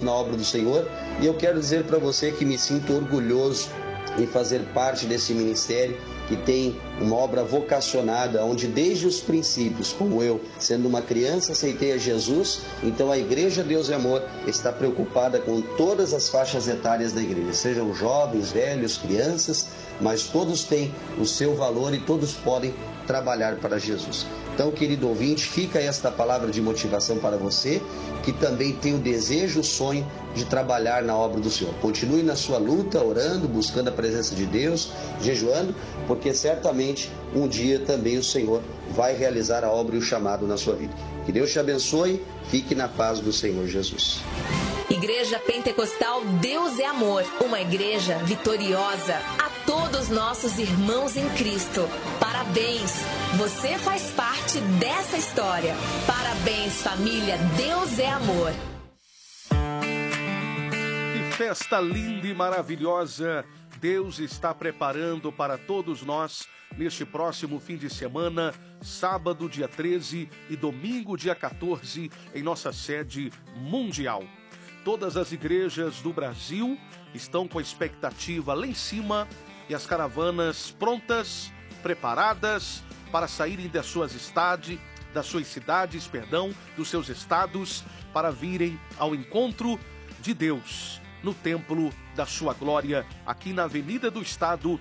na obra do Senhor. E eu quero dizer para você que me sinto orgulhoso em fazer parte desse ministério, que tem uma obra vocacionada, onde desde os princípios, como eu, sendo uma criança, aceitei a Jesus. Então a Igreja Deus e Amor está preocupada com todas as faixas etárias da igreja, sejam jovens, velhos, crianças, mas todos têm o seu valor e todos podem trabalhar para Jesus. Então, querido ouvinte, fica esta palavra de motivação para você, que também tem o desejo, o sonho de trabalhar na obra do Senhor. Continue na sua luta, orando, buscando a presença de Deus, jejuando, porque certamente um dia também o Senhor vai realizar a obra e o chamado na sua vida. Que Deus te abençoe, fique na paz do Senhor Jesus. Igreja Pentecostal Deus é Amor, uma igreja vitoriosa. A todos nossos irmãos em Cristo, parabéns! Você faz parte dessa história. Parabéns, família Deus é Amor. Que festa linda e maravilhosa Deus está preparando para todos nós neste próximo fim de semana, sábado, dia 13 e domingo, dia 14, em nossa sede mundial. Todas as igrejas do Brasil estão com a expectativa lá em cima e as caravanas prontas, preparadas para saírem das suas cidades, dos seus estados, para virem ao encontro de Deus no templo da sua glória, aqui na Avenida do Estado,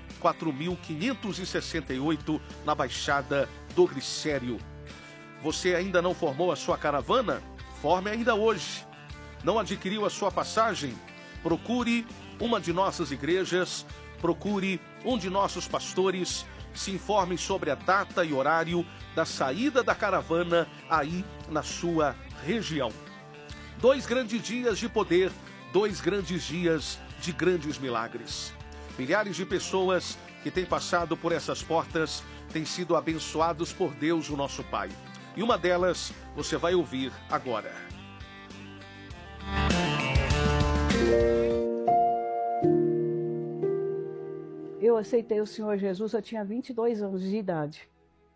4.568, na Baixada do Glicério. Você ainda não formou a sua caravana? Forme ainda hoje. Não adquiriu a sua passagem? Procure uma de nossas igrejas, procure um de nossos pastores, se informe sobre a data e horário da saída da caravana aí na sua região. 2 grandes dias de poder, 2 grandes dias de grandes milagres. Milhares de pessoas que têm passado por essas portas têm sido abençoados por Deus, o nosso Pai. E uma delas você vai ouvir agora. Eu aceitei o Senhor Jesus, eu tinha 22 anos de idade.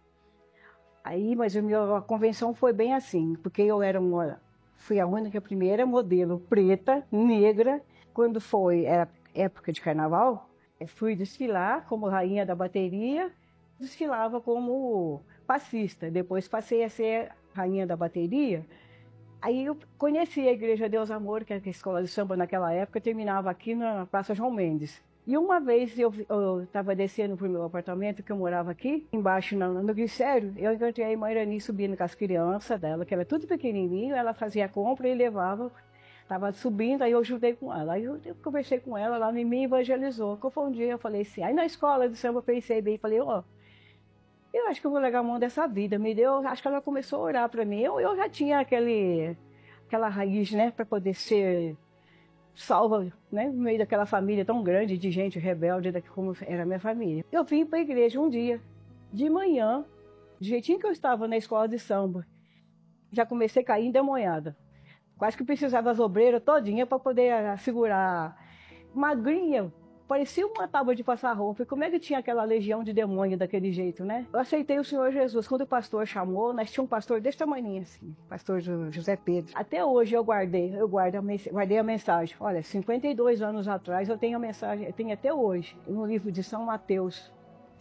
Aí, mas a convenção foi bem assim, porque eu fui a única primeira modelo preta, negra. Quando era época de carnaval, eu fui desfilar como rainha da bateria, desfilava como passista. Depois passei a ser rainha da bateria. Aí eu conheci a Igreja Deus Amor, que era a escola de samba naquela época, terminava aqui na Praça João Mendes. E uma vez eu estava descendo para o meu apartamento, que eu morava aqui, embaixo no Glicério, eu encontrei a irmã Irani subindo com as crianças dela, que era tudo pequenininho, ela fazia a compra e levava, estava subindo, aí eu ajudei com ela. Aí eu conversei com ela, ela me evangelizou. Quando foi um dia, eu falei assim, aí na escola de samba eu pensei bem, falei, eu acho que eu vou largar a mão dessa vida, acho que ela começou a orar para mim. Eu já tinha aquela raiz, né, para poder ser salva, né, no meio daquela família tão grande de gente rebelde, como era a minha família. Eu vim para a igreja um dia, de manhã, do jeitinho que eu estava na escola de samba, já comecei a cair endemoniada. Quase que precisava das obreiras todinha para poder segurar. Magrinha, parecia uma tábua de passar roupa. E como é que tinha aquela legião de demônio daquele jeito, né? Eu aceitei o Senhor Jesus. Quando o pastor chamou, nós tínhamos um pastor desse tamanho assim, pastor José Pedro. Até hoje eu guardei a mensagem. Olha, 52 anos atrás eu tenho a mensagem, eu tenho até hoje, no livro de São Mateus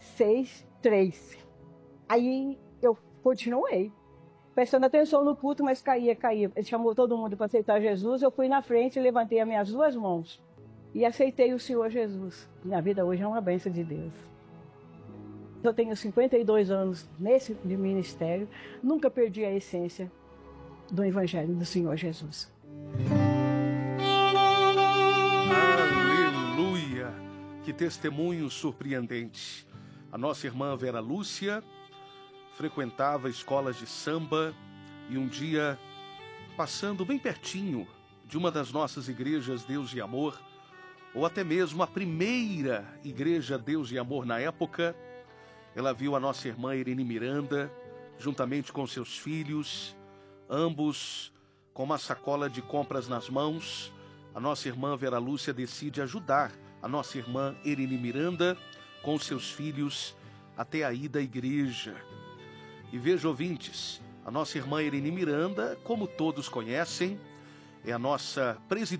6:3. Aí eu continuei, prestando atenção no culto, mas caía. Ele chamou todo mundo para aceitar Jesus, eu fui na frente e levantei as minhas 2 mãos. E aceitei o Senhor Jesus. Minha vida hoje é uma bênção de Deus. Eu tenho 52 anos de ministério, nunca perdi a essência do Evangelho do Senhor Jesus. Aleluia! Que testemunho surpreendente. A nossa irmã Vera Lúcia frequentava escolas de samba e um dia, passando bem pertinho de uma das nossas igrejas Deus e Amor, ou até mesmo a primeira igreja Deus e Amor na época, ela viu a nossa irmã Irene Miranda, juntamente com seus filhos, ambos com uma sacola de compras nas mãos. A nossa irmã Vera Lúcia decide ajudar a nossa irmã Irene Miranda com seus filhos até a ida à igreja. E veja, ouvintes, a nossa irmã Irene Miranda, como todos conhecem, é a nossa presidente